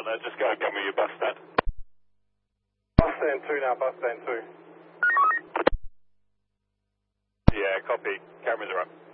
just go and come with your bus stand. Bus stand 2 now, bus stand 2. Yeah, copy. Cameras are up.